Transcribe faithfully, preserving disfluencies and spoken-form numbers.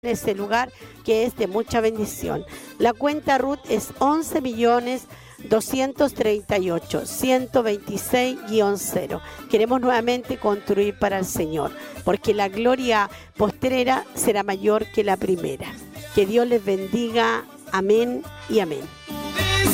ese lugar que es de mucha bendición. La cuenta R U T es once millones doscientos treinta y ocho ciento veintiséis guión cero. Queremos nuevamente construir para el Señor, porque la gloria postrera será mayor que la primera. Que Dios les bendiga. Amén y amén.